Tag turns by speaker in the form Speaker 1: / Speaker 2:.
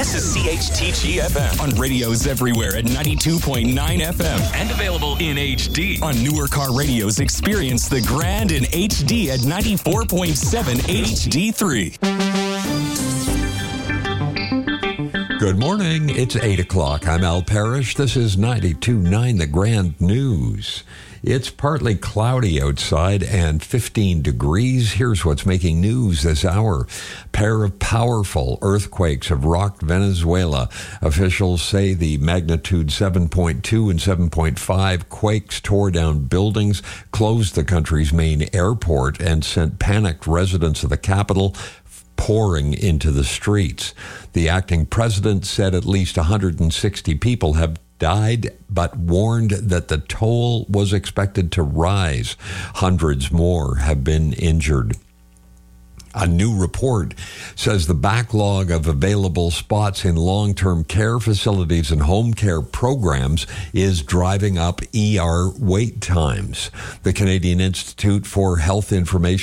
Speaker 1: This is CHTG FM on radios everywhere at 92.9 FM and available in HD. On newer car radios, experience the grand in HD at 94.7 HD3.
Speaker 2: Good morning. It's 8 o'clock. I'm Al Parrish. This is 92.9 The Grand News. It's partly cloudy outside and 15 degrees. Here's what's making news this hour. Pair of powerful earthquakes have rocked Venezuela. Officials say the magnitude 7.2 and 7.5 quakes tore down buildings, closed the country's main airport, and sent panicked residents of the capital pouring into the streets. The acting president said at least 160 people have died, but warned that the toll was expected to rise. Hundreds more have been injured. A new report says the backlog of available spots in long-term care facilities and home care programs is driving up ER wait times. The Canadian Institute for Health Information